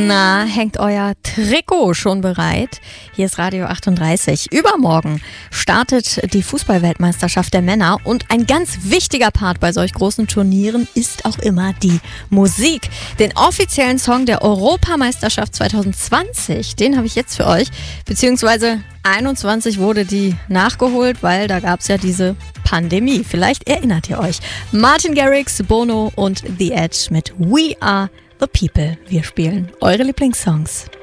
Na, hängt euer Trikot schon bereit? Hier ist Radio 38. Übermorgen startet die Fußball-Weltmeisterschaft der Männer und ein ganz wichtiger Part bei solch großen Turnieren ist auch immer die Musik. Den offiziellen Song der Europameisterschaft 2020, den habe ich jetzt für euch, beziehungsweise 21 wurde die nachgeholt, weil da gab es ja diese Pandemie. Vielleicht erinnert ihr euch. Martin Garrix, Bono und The Edge mit We Are The People. Wir spielen eure Lieblingssongs.